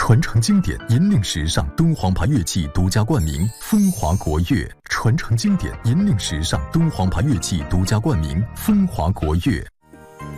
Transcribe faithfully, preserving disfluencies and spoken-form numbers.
传承经典，引领时尚，敦煌牌乐器独家冠名，风华国乐。传承经典，引领时尚，敦煌牌乐器独家冠名，风华国乐。